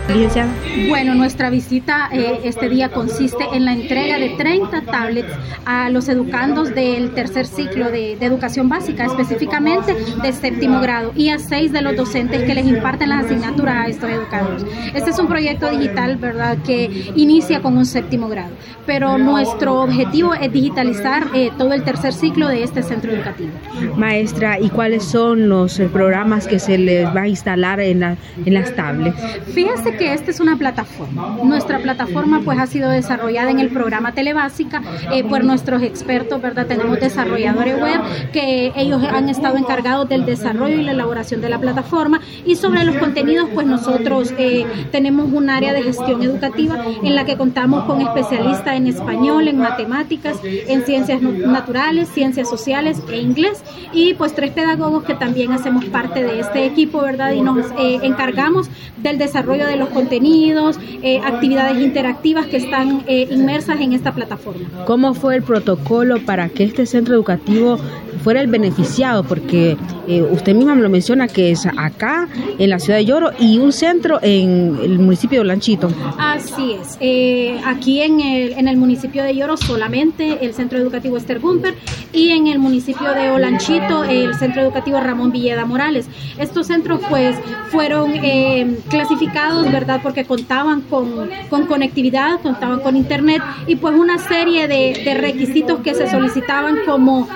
licenciada? Bueno, nuestra visita este día consiste en la entrega de 30 tablets a los educandos del tercer ciclo de educación básica, específicamente de séptimo grado, y a 6 de los docentes que les imparten las asignaturas a estos educandos. Este es un proyecto digital, ¿verdad?, que inicia con un séptimo grado, pero nuestro objetivo es digitalizar todo el tercer ciclo de este centro educativo. Maestra, ¿y cuáles son los programas que se les va a instalar en las tablets? Fíjese que esta es una plataforma. Nuestra plataforma pues ha sido desarrollada en el programa Telebásica por nuestros expertos, ¿verdad? Tenemos desarrolladores web que ellos han estado encargados del desarrollo y la elaboración de la plataforma, y sobre los contenidos pues nosotros tenemos un área de gestión educativa en la que contamos con especialistas en español, en matemáticas, en ciencias naturales, ciencias sociales e inglés, y pues 3 pedagogos que también hacemos parte de este equipo, ¿verdad? Y nos encargamos del desarrollo de los contenidos, actividades interactivas que están inmersas en esta plataforma. ¿Cómo fue el protocolo para que este centro educativo fuera el beneficiado? Porque usted misma me lo menciona, que es acá en la ciudad de Yoro y un centro en el municipio de Olanchito. Así es. Aquí en el municipio de Yoro solamente el centro educativo Esther Gumper, y en el municipio de Olanchito el centro educativo Ramón Villeda Morales. Estos centros pues fueron clasificados, ¿verdad?, porque contaban con conectividad, contaban con internet y pues una serie de requisitos que se solicitaban, como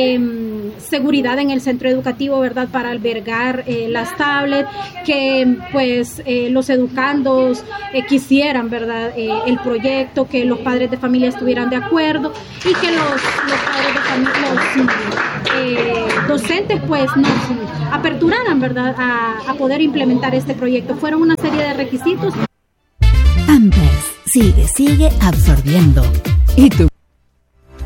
seguridad en el centro educativo, ¿verdad?, para albergar las tablets, que pues los educandos quisieran, ¿verdad?, el proyecto, que los padres de familia estuvieran de acuerdo y que los padres de familia, los docentes pues nos aperturaran, ¿verdad?, a poder implementar este proyecto. Fueron una serie de requisitos. Pampers, sigue absorbiendo. ¿Y tú?